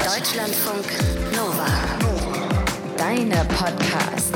Deutschlandfunk Nova. Deine Podcasts.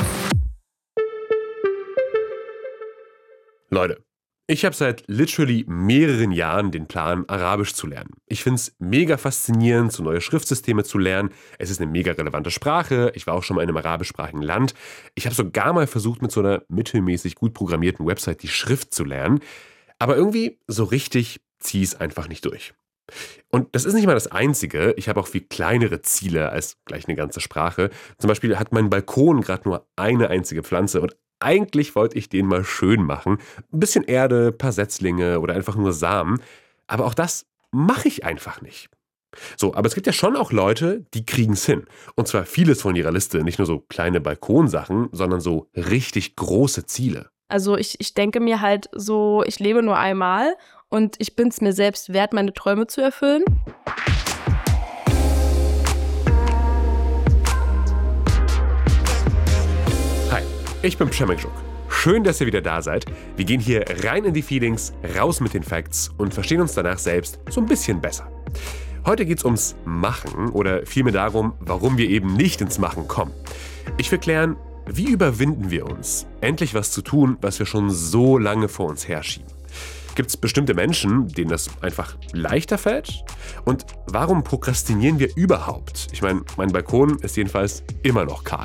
Leute, ich habe seit literally mehreren Jahren den Plan, Arabisch zu lernen. Ich finde es mega faszinierend, so neue Schriftsysteme zu lernen. Es ist eine mega relevante Sprache. Ich war auch schon mal in einem arabischsprachigen Land. Ich habe sogar mal versucht, mit so einer mittelmäßig gut programmierten Website die Schrift zu lernen. Aber irgendwie so richtig ziehe ich es einfach nicht durch. Und das ist nicht mal das Einzige. Ich habe auch viel kleinere Ziele als gleich eine ganze Sprache. Zum Beispiel hat mein Balkon gerade nur eine einzige Pflanze und eigentlich wollte ich den mal schön machen. Ein bisschen Erde, ein paar Setzlinge oder einfach nur Samen. Aber auch das mache ich einfach nicht. So, aber es gibt ja schon auch Leute, die kriegen es hin. Und zwar vieles von ihrer Liste. Nicht nur so kleine Balkonsachen, sondern so richtig große Ziele. Also ich denke mir halt so, ich lebe nur einmal und ich bin es mir selbst wert, meine Träume zu erfüllen. Hi, ich bin Przemek. Schön, dass ihr wieder da seid. Wir gehen hier rein in die Feelings, raus mit den Facts und verstehen uns danach selbst so ein bisschen besser. Heute geht's ums Machen oder vielmehr darum, warum wir eben nicht ins Machen kommen. Ich will klären, wie überwinden wir uns, endlich was zu tun, was wir schon so lange vor uns herschieben? Gibt es bestimmte Menschen, denen das einfach leichter fällt? Und warum prokrastinieren wir überhaupt? Ich meine, mein Balkon ist jedenfalls immer noch kahl.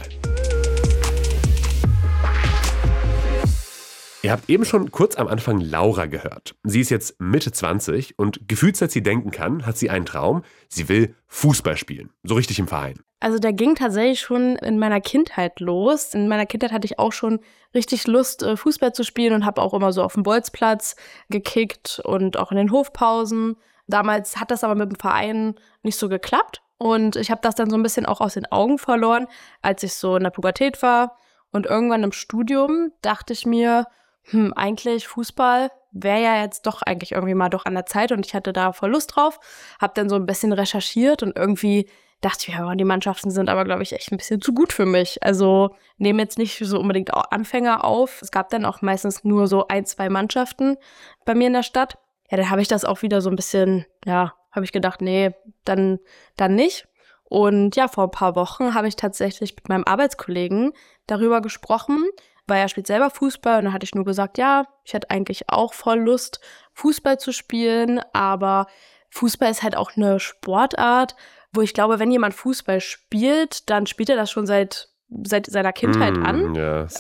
Ihr habt eben schon kurz am Anfang Laura gehört. Sie ist jetzt Mitte 20 und gefühlt seit sie denken kann, hat sie einen Traum. Sie will Fußball spielen, so richtig im Verein. Also der ging tatsächlich schon in meiner Kindheit los. In meiner Kindheit hatte ich auch schon richtig Lust, Fußball zu spielen und habe auch immer so auf dem Bolzplatz gekickt und auch in den Hofpausen. Damals hat das aber mit dem Verein nicht so geklappt und ich habe das dann so ein bisschen auch aus den Augen verloren, als ich so in der Pubertät war. Und irgendwann im Studium dachte ich mir, eigentlich Fußball wäre ja jetzt doch eigentlich irgendwie mal doch an der Zeit und ich hatte da voll Lust drauf. Habe dann so ein bisschen recherchiert und irgendwie dachte ich, ja, die Mannschaften sind aber, glaube ich, echt ein bisschen zu gut für mich. Also nehmen jetzt nicht so unbedingt Anfänger auf. Es gab dann auch meistens nur so 1, 2 Mannschaften bei mir in der Stadt. Ja, dann habe ich das auch wieder so ein bisschen, habe ich gedacht, nee, dann nicht. Und ja, vor ein paar Wochen habe ich tatsächlich mit meinem Arbeitskollegen darüber gesprochen, weil er spielt selber Fußball und dann hatte ich nur gesagt, ja, ich hätte eigentlich auch voll Lust, Fußball zu spielen, aber Fußball ist halt auch eine Sportart, wo ich glaube, wenn jemand Fußball spielt, dann spielt er das schon seit seiner Kindheit an.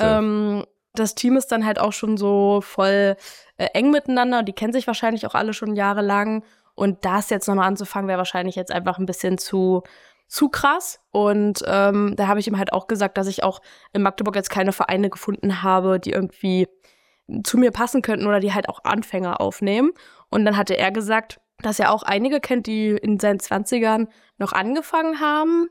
Ja, das Team ist dann halt auch schon so voll eng miteinander, die kennen sich wahrscheinlich auch alle schon jahrelang und das jetzt nochmal anzufangen, wäre wahrscheinlich jetzt einfach ein bisschen zu krass. Und da habe ich ihm halt auch gesagt, dass ich auch in Magdeburg jetzt keine Vereine gefunden habe, die irgendwie zu mir passen könnten oder die halt auch Anfänger aufnehmen. Und dann hatte er gesagt, dass er auch einige kennt, die in seinen 20ern noch angefangen haben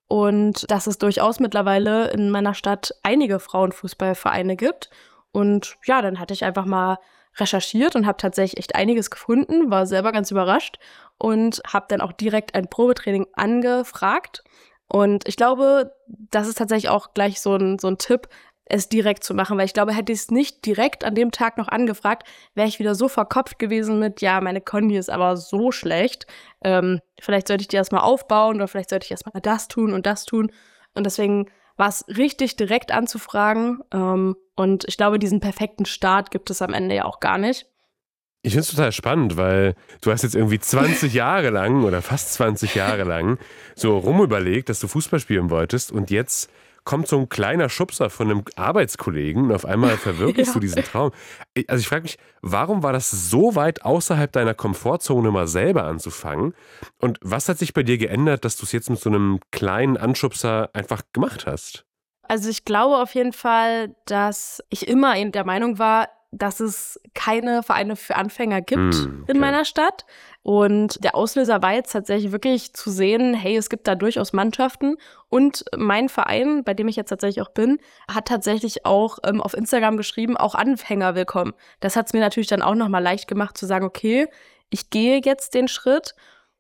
und dass es durchaus mittlerweile in meiner Stadt einige Frauenfußballvereine gibt. Und ja, dann hatte ich einfach mal recherchiert und habe tatsächlich echt einiges gefunden, war selber ganz überrascht und habe dann auch direkt ein Probetraining angefragt. Und ich glaube, das ist tatsächlich auch gleich so ein Tipp, es direkt zu machen, weil ich glaube, hätte ich es nicht direkt an dem Tag noch angefragt, wäre ich wieder so verkopft gewesen mit, ja, meine Kondi ist aber so schlecht, vielleicht sollte ich die erstmal aufbauen oder vielleicht sollte ich erstmal das tun und das tun. Und deswegen war es richtig, direkt anzufragen. Und ich glaube, diesen perfekten Start gibt es am Ende ja auch gar nicht. Ich finde es total spannend, weil du hast jetzt irgendwie 20 Jahre lang oder fast 20 Jahre lang so rumüberlegt, dass du Fußball spielen wolltest und jetzt kommt so ein kleiner Schubser von einem Arbeitskollegen und auf einmal verwirklichst du diesen Traum. Also ich frage mich, warum war das so weit außerhalb deiner Komfortzone, mal selber anzufangen? Und was hat sich bei dir geändert, dass du es jetzt mit so einem kleinen Anschubser einfach gemacht hast? Also ich glaube auf jeden Fall, dass ich immer der Meinung war, dass es keine Vereine für Anfänger gibt in meiner Stadt. Und der Auslöser war jetzt tatsächlich wirklich zu sehen, hey, es gibt da durchaus Mannschaften. Und mein Verein, bei dem ich jetzt tatsächlich auch bin, hat tatsächlich auch auf Instagram geschrieben, auch Anfänger willkommen. Das hat es mir natürlich dann auch nochmal leicht gemacht zu sagen, okay, ich gehe jetzt den Schritt.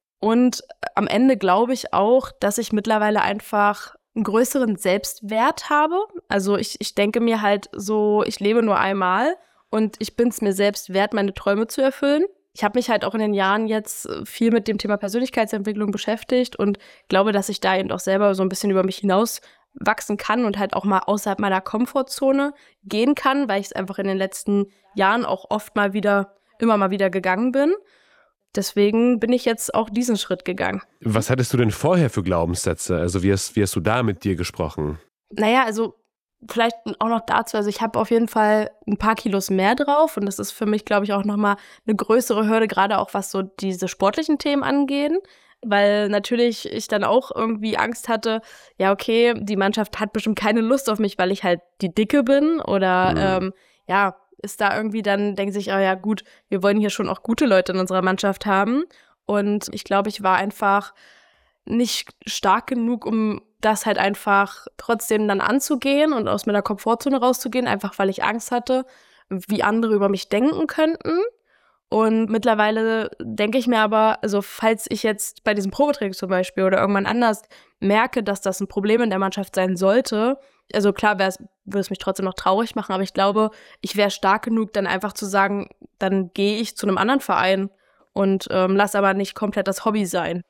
Und am Ende glaube ich auch, dass ich mittlerweile einfach einen größeren Selbstwert habe. Also ich denke mir halt so, ich lebe nur einmal und ich bin es mir selbst wert, meine Träume zu erfüllen. Ich habe mich halt auch in den Jahren jetzt viel mit dem Thema Persönlichkeitsentwicklung beschäftigt und glaube, dass ich da eben auch selber so ein bisschen über mich hinaus wachsen kann und halt auch mal außerhalb meiner Komfortzone gehen kann, weil ich es einfach in den letzten Jahren auch immer mal wieder gegangen bin. Deswegen bin ich jetzt auch diesen Schritt gegangen. Was hattest du denn vorher für Glaubenssätze? Also wie hast du da mit dir gesprochen? Naja, also vielleicht auch noch dazu, also ich habe auf jeden Fall ein paar Kilos mehr drauf und das ist für mich, glaube ich, auch nochmal eine größere Hürde, gerade auch was so diese sportlichen Themen angehen, weil natürlich ich dann auch irgendwie Angst hatte, ja okay, die Mannschaft hat bestimmt keine Lust auf mich, weil ich halt die Dicke bin oder ist da irgendwie dann, denken sich, oh ja gut, wir wollen hier schon auch gute Leute in unserer Mannschaft haben und ich glaube, ich war einfach nicht stark genug, um das halt einfach trotzdem dann anzugehen und aus meiner Komfortzone rauszugehen, einfach weil ich Angst hatte, wie andere über mich denken könnten. Und mittlerweile denke ich mir aber, also falls ich jetzt bei diesem Probetraining zum Beispiel oder irgendwann anders merke, dass das ein Problem in der Mannschaft sein sollte, also klar würde es mich trotzdem noch traurig machen, aber ich glaube, ich wäre stark genug, dann einfach zu sagen, dann gehe ich zu einem anderen Verein und lass aber nicht komplett das Hobby sein.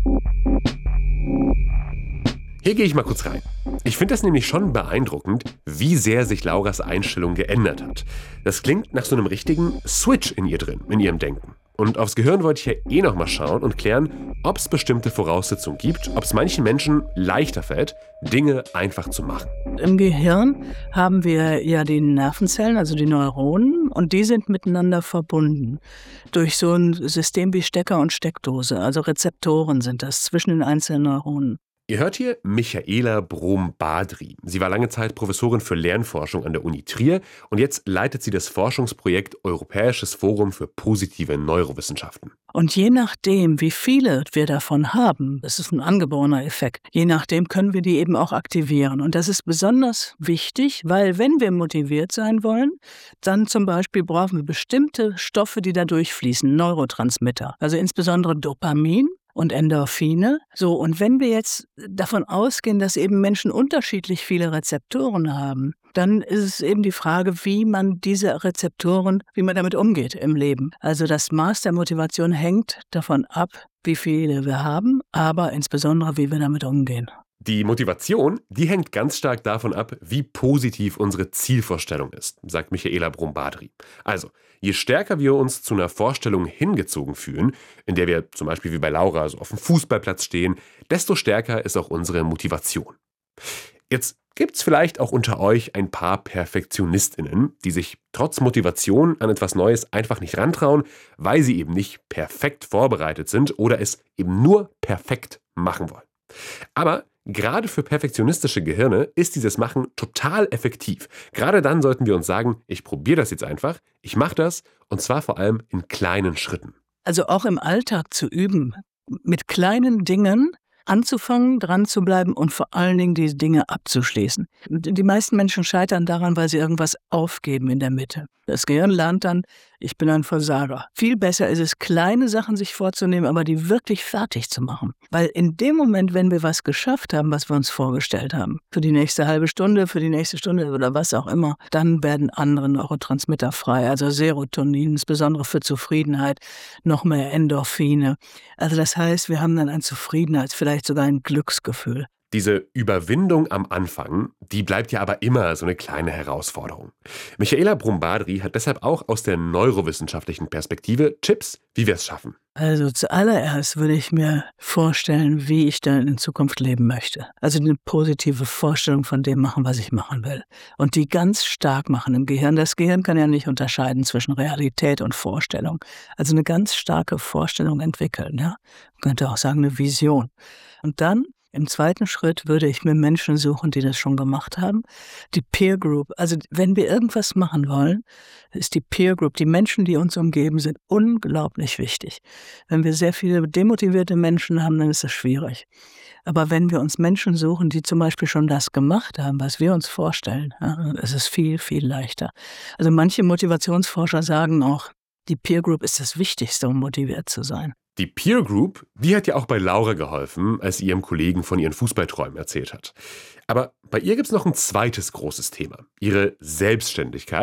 Hier gehe ich mal kurz rein. Ich finde das nämlich schon beeindruckend, wie sehr sich Lauras Einstellung geändert hat. Das klingt nach so einem richtigen Switch in ihr drin, in ihrem Denken. Und aufs Gehirn wollte ich ja noch mal schauen und klären, ob es bestimmte Voraussetzungen gibt, ob es manchen Menschen leichter fällt, Dinge einfach zu machen. Im Gehirn haben wir ja die Nervenzellen, also die Neuronen, und die sind miteinander verbunden durch so ein System wie Stecker und Steckdose. Also Rezeptoren sind das zwischen den einzelnen Neuronen. Ihr hört hier Michaela Brom-Badri. Sie war lange Zeit Professorin für Lernforschung an der Uni Trier und jetzt leitet sie das Forschungsprojekt Europäisches Forum für positive Neurowissenschaften. Und je nachdem, wie viele wir davon haben, das ist ein angeborener Effekt, je nachdem können wir die eben auch aktivieren. Und das ist besonders wichtig, weil wenn wir motiviert sein wollen, dann zum Beispiel brauchen wir bestimmte Stoffe, die da durchfließen, Neurotransmitter, also insbesondere Dopamin und Endorphine. So, und wenn wir jetzt davon ausgehen, dass eben Menschen unterschiedlich viele Rezeptoren haben, dann ist es eben die Frage, wie man diese Rezeptoren, wie man damit umgeht im Leben. Also das Maß der Motivation hängt davon ab, wie viele wir haben, aber insbesondere, wie wir damit umgehen. Die Motivation, die hängt ganz stark davon ab, wie positiv unsere Zielvorstellung ist, sagt Michaela Brom-Badri. Also, je stärker wir uns zu einer Vorstellung hingezogen fühlen, in der wir zum Beispiel wie bei Laura so auf dem Fußballplatz stehen, desto stärker ist auch unsere Motivation. Jetzt gibt es vielleicht auch unter euch ein paar PerfektionistInnen, die sich trotz Motivation an etwas Neues einfach nicht rantrauen, weil sie eben nicht perfekt vorbereitet sind oder es eben nur perfekt machen wollen. Aber gerade für perfektionistische Gehirne ist dieses Machen total effektiv. Gerade dann sollten wir uns sagen, ich probiere das jetzt einfach, ich mache das und zwar vor allem in kleinen Schritten. Also auch im Alltag zu üben, mit kleinen Dingen anzufangen, dran zu bleiben und vor allen Dingen die Dinge abzuschließen. Die meisten Menschen scheitern daran, weil sie irgendwas aufgeben in der Mitte. Das Gehirn lernt dann, ich bin ein Versager. Viel besser ist es, kleine Sachen sich vorzunehmen, aber die wirklich fertig zu machen. Weil in dem Moment, wenn wir was geschafft haben, was wir uns vorgestellt haben, für die nächste halbe Stunde, für die nächste Stunde oder was auch immer, dann werden andere Neurotransmitter frei, also Serotonin, insbesondere für Zufriedenheit, noch mehr Endorphine. Also das heißt, wir haben dann ein Zufriedenheits-, vielleicht sogar ein Glücksgefühl. Diese Überwindung am Anfang, die bleibt ja aber immer so eine kleine Herausforderung. Michaela Brom-Badri hat deshalb auch aus der neurowissenschaftlichen Perspektive Tipps, wie wir es schaffen. Also zuallererst würde ich mir vorstellen, wie ich dann in Zukunft leben möchte. Also eine positive Vorstellung von dem machen, was ich machen will. Und die ganz stark machen im Gehirn. Das Gehirn kann ja nicht unterscheiden zwischen Realität und Vorstellung. Also eine ganz starke Vorstellung entwickeln. Ja? Man könnte auch sagen, eine Vision. Und dann im zweiten Schritt würde ich mir Menschen suchen, die das schon gemacht haben. Die Peer Group, also wenn wir irgendwas machen wollen, ist die Peer Group, die Menschen, die uns umgeben, sind unglaublich wichtig. Wenn wir sehr viele demotivierte Menschen haben, dann ist das schwierig. Aber wenn wir uns Menschen suchen, die zum Beispiel schon das gemacht haben, was wir uns vorstellen, ja, es ist viel, viel leichter. Also manche Motivationsforscher sagen auch, die Peer Group ist das Wichtigste, um motiviert zu sein. Die Peer Group, die hat ja auch bei Laura geholfen, als sie ihrem Kollegen von ihren Fußballträumen erzählt hat. Aber bei ihr gibt es noch ein zweites großes Thema. Ihre Selbstständigkeit,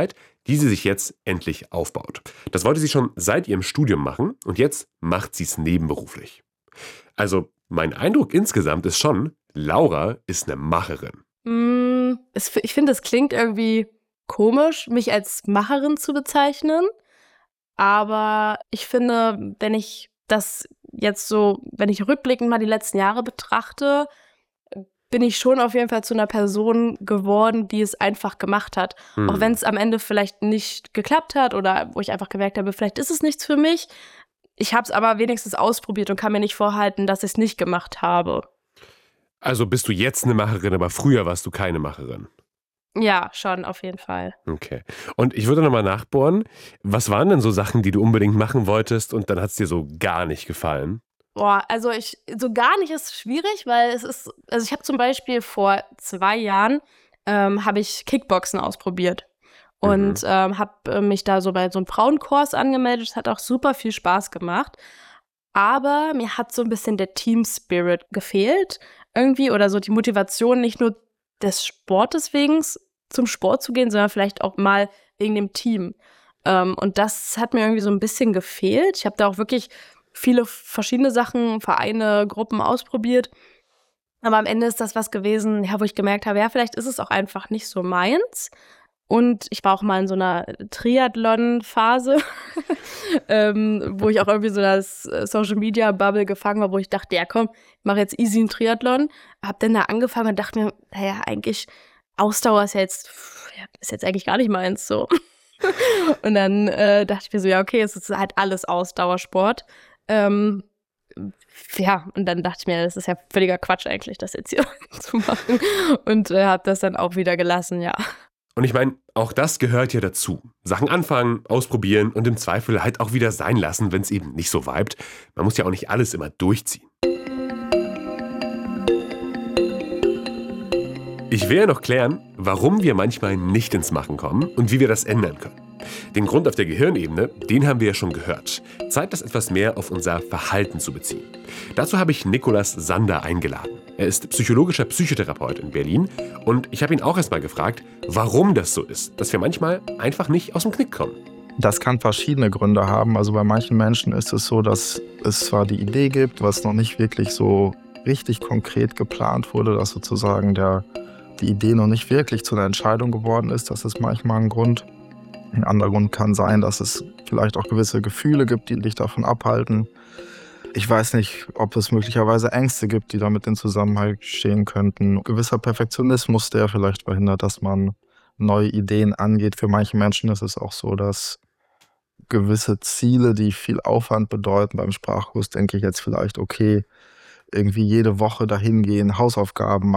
die sie sich jetzt endlich aufbaut. Das wollte sie schon seit ihrem Studium machen und jetzt macht sie es nebenberuflich. Also mein Eindruck insgesamt ist schon, Laura ist eine Macherin. Ich finde, es klingt irgendwie komisch, mich als Macherin zu bezeichnen. Aber ich finde, wenn ich rückblickend mal die letzten Jahre betrachte, bin ich schon auf jeden Fall zu einer Person geworden, die es einfach gemacht hat. Auch wenn es am Ende vielleicht nicht geklappt hat oder wo ich einfach gemerkt habe, vielleicht ist es nichts für mich. Ich habe es aber wenigstens ausprobiert und kann mir nicht vorhalten, dass ich es nicht gemacht habe. Also bist du jetzt eine Macherin, aber früher warst du keine Macherin? Ja, schon, auf jeden Fall. Okay. Und ich würde nochmal nachbohren, was waren denn so Sachen, die du unbedingt machen wolltest und dann hat es dir so gar nicht gefallen? Boah, also so gar nicht ist schwierig, weil ich habe zum Beispiel vor 2 Jahren habe ich Kickboxen ausprobiert und habe mich da so bei so einem Frauenkurs angemeldet. Es hat auch super viel Spaß gemacht, aber mir hat so ein bisschen der Team Spirit gefehlt irgendwie oder so die Motivation, nicht nur des Sportes wegen zum Sport zu gehen, sondern vielleicht auch mal wegen dem Team. Und das hat mir irgendwie so ein bisschen gefehlt. Ich habe da auch wirklich viele verschiedene Sachen, Vereine, Gruppen ausprobiert. Aber am Ende ist das was gewesen, ja, wo ich gemerkt habe, ja, vielleicht ist es auch einfach nicht so meins. Und ich war auch mal in so einer Triathlon-Phase, wo ich auch irgendwie so das Social-Media-Bubble gefangen war, wo ich dachte, ja komm, ich mache jetzt easy einen Triathlon. Hab dann da angefangen und dachte mir, naja, eigentlich Ausdauer ist jetzt eigentlich gar nicht meins so. Und dann dachte ich mir so, ja okay, es ist halt alles Ausdauersport. Ja, und dann dachte ich mir, das ist ja völliger Quatsch eigentlich, das jetzt hier zu machen. Und habe das dann auch wieder gelassen, ja. Und ich meine, auch das gehört ja dazu. Sachen anfangen, ausprobieren und im Zweifel halt auch wieder sein lassen, wenn es eben nicht so vibet. Man muss ja auch nicht alles immer durchziehen. Ich will ja noch klären, warum wir manchmal nicht ins Machen kommen und wie wir das ändern können. Den Grund auf der Gehirnebene, den haben wir ja schon gehört. Zeit, das etwas mehr auf unser Verhalten zu beziehen. Dazu habe ich Nikolaus Sander eingeladen. Er ist psychologischer Psychotherapeut in Berlin und ich habe ihn auch erst mal gefragt, warum das so ist, dass wir manchmal einfach nicht aus dem Knick kommen. Das kann verschiedene Gründe haben. Also bei manchen Menschen ist es so, dass es zwar die Idee gibt, was noch nicht wirklich so richtig konkret geplant wurde, dass sozusagen die Idee noch nicht wirklich zu einer Entscheidung geworden ist. Das ist manchmal ein Grund. Ein anderer Grund kann sein, dass es vielleicht auch gewisse Gefühle gibt, die dich davon abhalten. Ich weiß nicht, ob es möglicherweise Ängste gibt, die damit in Zusammenhang stehen könnten. Ein gewisser Perfektionismus, der vielleicht verhindert, dass man neue Ideen angeht. Für manche Menschen ist es auch so, dass gewisse Ziele, die viel Aufwand bedeuten, beim Sprachkurs denke ich jetzt vielleicht, okay, irgendwie jede Woche dahin gehen, Hausaufgaben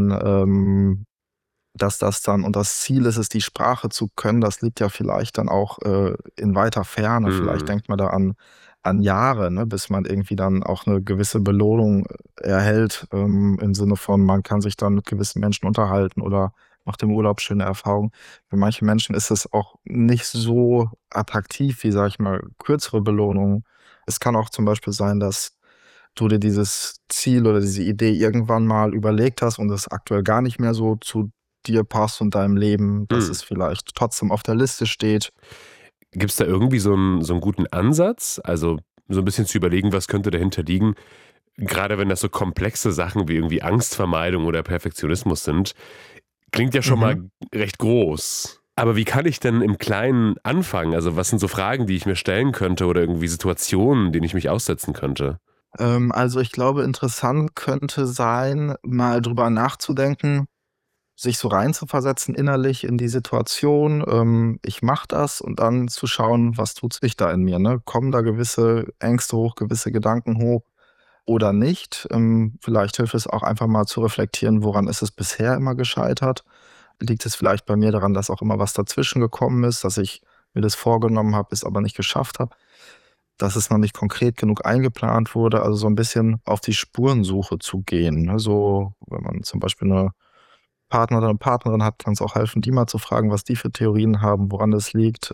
machen, dass das dann, und das Ziel ist es, die Sprache zu können, das liegt ja vielleicht dann auch in weiter Ferne. Vielleicht denkt man da an Jahre, ne, bis man irgendwie dann auch eine gewisse Belohnung erhält, im Sinne von, man kann sich dann mit gewissen Menschen unterhalten oder macht im Urlaub schöne Erfahrungen. Für manche Menschen ist es auch nicht so attraktiv wie, sag ich mal, kürzere Belohnungen. Es kann auch zum Beispiel sein, dass du dir dieses Ziel oder diese Idee irgendwann mal überlegt hast und es aktuell gar nicht mehr so zu dir passt und deinem Leben, dass es vielleicht trotzdem auf der Liste steht. Gibt es da irgendwie so einen guten Ansatz? Also so ein bisschen zu überlegen, was könnte dahinter liegen? Gerade wenn das so komplexe Sachen wie irgendwie Angstvermeidung oder Perfektionismus sind, klingt ja schon mal recht groß. Aber wie kann ich denn im Kleinen anfangen? Also was sind so Fragen, die ich mir stellen könnte oder irgendwie Situationen, denen ich mich aussetzen könnte? Also ich glaube, interessant könnte sein, mal drüber nachzudenken, sich so reinzuversetzen innerlich in die Situation. Ich mache das und dann zu schauen, was tut sich da in mir, ne? Kommen da gewisse Ängste hoch, gewisse Gedanken hoch oder nicht? Vielleicht hilft es auch einfach mal zu reflektieren, woran ist es bisher immer gescheitert? Liegt es vielleicht bei mir daran, dass auch immer was dazwischen gekommen ist, dass ich mir das vorgenommen habe, es aber nicht geschafft habe, dass es noch nicht konkret genug eingeplant wurde? Also so ein bisschen auf die Spurensuche zu gehen, ne? So, wenn man zum Beispiel eine Partner oder eine Partnerin hat, kann es auch helfen, die mal zu fragen, was die für Theorien haben, woran das liegt.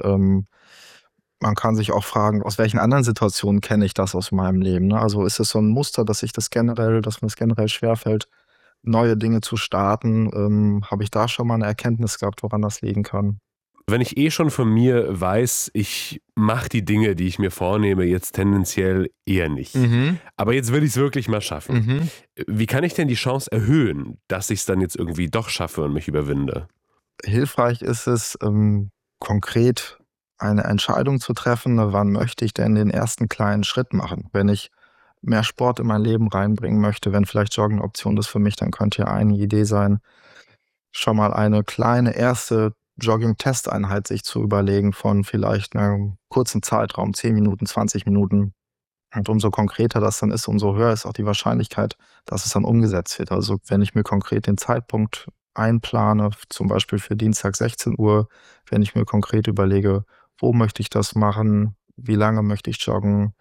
Man kann sich auch fragen, aus welchen anderen Situationen kenne ich das aus meinem Leben, ne? Also ist es so ein Muster, dass mir das generell schwerfällt, neue Dinge zu starten? Habe ich da schon mal eine Erkenntnis gehabt, woran das liegen kann? Wenn ich schon von mir weiß, ich mache die Dinge, die ich mir vornehme, jetzt tendenziell eher nicht. Aber jetzt will ich es wirklich mal schaffen. Wie kann ich denn die Chance erhöhen, dass ich es dann jetzt irgendwie doch schaffe und mich überwinde? Hilfreich ist es, konkret eine Entscheidung zu treffen, wann möchte ich denn den ersten kleinen Schritt machen. Wenn ich mehr Sport in mein Leben reinbringen möchte, wenn vielleicht Joggen eine Option ist für mich, dann könnte ja eine Idee sein, schon mal eine kleine erste Jogging-Testeinheit sich zu überlegen von vielleicht einem kurzen Zeitraum, 10 Minuten, 20 Minuten. Und umso konkreter das dann ist, umso höher ist auch die Wahrscheinlichkeit, dass es dann umgesetzt wird. Also wenn ich mir konkret den Zeitpunkt einplane, zum Beispiel für Dienstag 16 Uhr, wenn ich mir konkret überlege, wo möchte ich das machen, wie lange möchte ich joggen,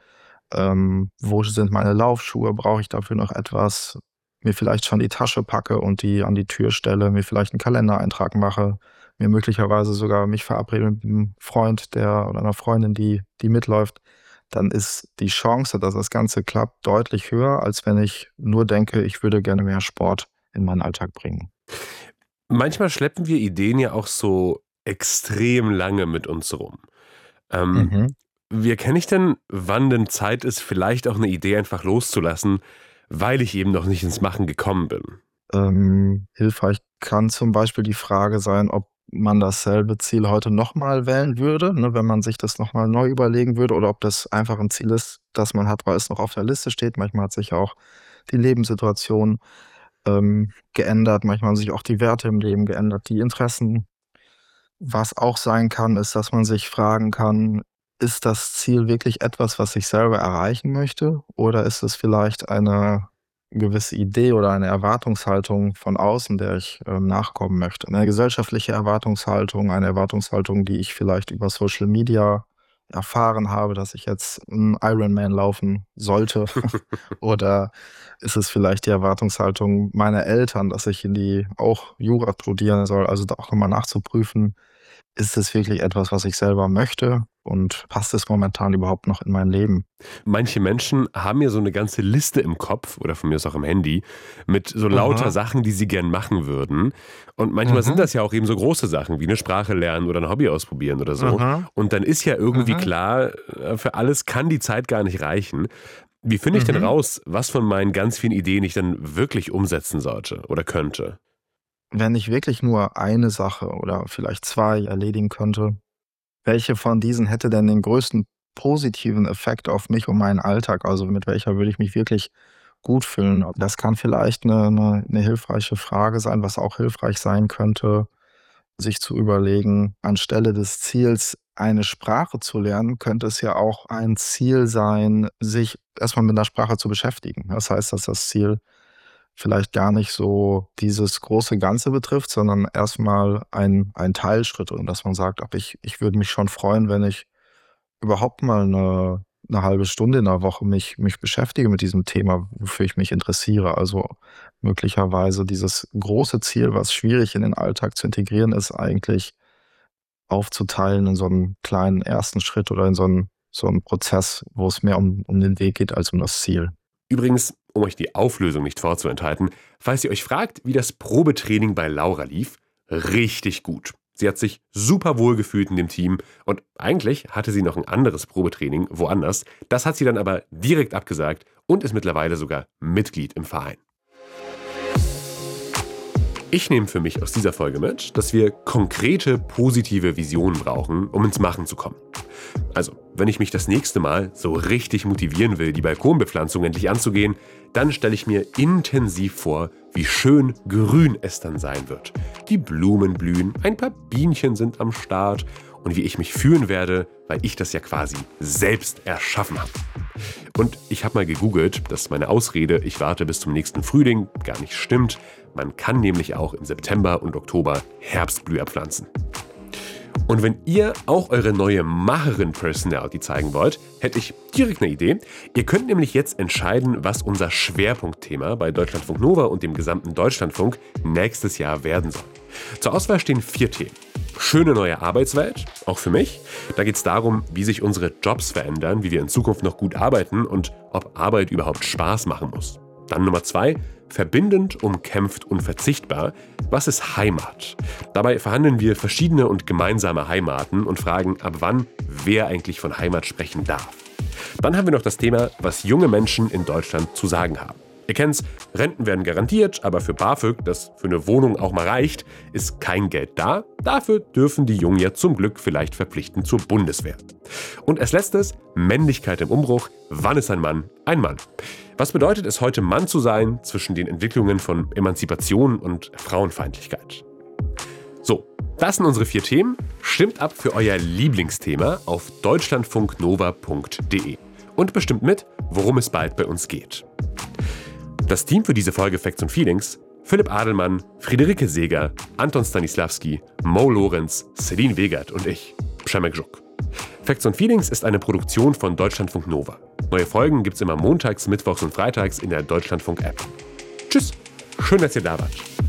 wo sind meine Laufschuhe, brauche ich dafür noch etwas, mir vielleicht schon die Tasche packe und die an die Tür stelle, mir vielleicht einen Kalendereintrag mache, mir möglicherweise sogar mich verabrede mit einem Freund oder einer Freundin, die mitläuft, dann ist die Chance, dass das Ganze klappt, deutlich höher, als wenn ich nur denke, ich würde gerne mehr Sport in meinen Alltag bringen. Manchmal schleppen wir Ideen ja auch so extrem lange mit uns rum. Wie erkenne ich denn, wann denn Zeit ist, vielleicht auch eine Idee einfach loszulassen, weil ich eben noch nicht ins Machen gekommen bin? Hilfreich kann zum Beispiel die Frage sein, ob man dasselbe Ziel heute nochmal wählen würde, ne, wenn man sich das nochmal neu überlegen würde, oder ob das einfach ein Ziel ist, das man hat, weil es noch auf der Liste steht. Manchmal hat sich auch die Lebenssituation geändert, manchmal haben sich auch die Werte im Leben geändert, die Interessen. Was auch sein kann, ist, dass man sich fragen kann, ist das Ziel wirklich etwas, was ich selber erreichen möchte, oder ist es vielleicht eine gewisse Idee oder eine Erwartungshaltung von außen, der ich nachkommen möchte? Eine gesellschaftliche Erwartungshaltung, eine Erwartungshaltung, die ich vielleicht über Social Media erfahren habe, dass ich jetzt einen Ironman laufen sollte. Oder ist es vielleicht die Erwartungshaltung meiner Eltern, dass ich auch Jura studieren soll, also da auch nochmal nachzuprüfen, ist es wirklich etwas, was ich selber möchte, und passt es momentan überhaupt noch in mein Leben? Manche Menschen haben ja so eine ganze Liste im Kopf oder von mir aus auch im Handy mit so lauter Sachen, die sie gern machen würden. Und manchmal sind das ja auch eben so große Sachen wie eine Sprache lernen oder ein Hobby ausprobieren oder so. Und dann ist ja irgendwie klar, für alles kann die Zeit gar nicht reichen. Wie finde ich denn raus, was von meinen ganz vielen Ideen ich dann wirklich umsetzen sollte oder könnte? Wenn ich wirklich nur eine Sache oder vielleicht 2 erledigen könnte, welche von diesen hätte denn den größten positiven Effekt auf mich und meinen Alltag? Also mit welcher würde ich mich wirklich gut fühlen? Das kann vielleicht eine hilfreiche Frage sein. Was auch hilfreich sein könnte, sich zu überlegen, anstelle des Ziels, eine Sprache zu lernen, könnte es ja auch ein Ziel sein, sich erstmal mit einer Sprache zu beschäftigen. Das heißt, dass das Ziel vielleicht gar nicht so dieses große Ganze betrifft, sondern erstmal ein Teilschritt, und dass man sagt, ich würde mich schon freuen, wenn ich überhaupt mal eine halbe Stunde in der Woche mich beschäftige mit diesem Thema, wofür ich mich interessiere. Also möglicherweise dieses große Ziel, was schwierig in den Alltag zu integrieren ist, eigentlich aufzuteilen in so einen kleinen ersten Schritt oder in so einen Prozess, wo es mehr um den Weg geht als um das Ziel. Übrigens, um euch die Auflösung nicht vorzuenthalten, falls ihr euch fragt, wie das Probetraining bei Laura lief, richtig gut. Sie hat sich super wohl gefühlt in dem Team und eigentlich hatte sie noch ein anderes Probetraining woanders. Das hat sie dann aber direkt abgesagt und ist mittlerweile sogar Mitglied im Verein. Ich nehme für mich aus dieser Folge mit, dass wir konkrete, positive Visionen brauchen, um ins Machen zu kommen. Also, wenn ich mich das nächste Mal so richtig motivieren will, die Balkonbepflanzung endlich anzugehen, dann stelle ich mir intensiv vor, wie schön grün es dann sein wird. Die Blumen blühen, ein paar Bienchen sind am Start und wie ich mich fühlen werde, weil ich das ja quasi selbst erschaffen habe. Und ich habe mal gegoogelt, dass meine Ausrede, ich warte bis zum nächsten Frühling, gar nicht stimmt. Man kann nämlich auch im September und Oktober Herbstblüher pflanzen. Und wenn ihr auch eure neue Macherin-Personality zeigen wollt, hätte ich direkt eine Idee. Ihr könnt nämlich jetzt entscheiden, was unser Schwerpunktthema bei Deutschlandfunk Nova und dem gesamten Deutschlandfunk nächstes Jahr werden soll. Zur Auswahl stehen 4 Themen. Schöne neue Arbeitswelt, auch für mich. Da geht es darum, wie sich unsere Jobs verändern, wie wir in Zukunft noch gut arbeiten und ob Arbeit überhaupt Spaß machen muss. Dann Nummer 2, verbindend, umkämpft, unverzichtbar. Was ist Heimat? Dabei verhandeln wir verschiedene und gemeinsame Heimaten und fragen, ab wann wer eigentlich von Heimat sprechen darf. Dann haben wir noch das Thema, was junge Menschen in Deutschland zu sagen haben. Ihr kennt's, Renten werden garantiert, aber für BAföG, das für eine Wohnung auch mal reicht, ist kein Geld da. Dafür dürfen die Jungen ja zum Glück vielleicht verpflichten zur Bundeswehr. Und als letztes, Männlichkeit im Umbruch. Wann ist ein Mann ein Mann? Was bedeutet es, heute Mann zu sein zwischen den Entwicklungen von Emanzipation und Frauenfeindlichkeit? So, das sind unsere 4 Themen. Stimmt ab für euer Lieblingsthema auf deutschlandfunknova.de und bestimmt mit, worum es bald bei uns geht. Das Team für diese Folge Facts und Feelings: Philipp Adelmann, Friederike Seeger, Anton Stanislavski, Mo Lorenz, Celine Wegert und ich, Przemek Żuk. Facts und Feelings ist eine Produktion von Deutschlandfunk Nova. Neue Folgen gibt's immer montags, mittwochs und freitags in der Deutschlandfunk-App. Tschüss, schön, dass ihr da wart.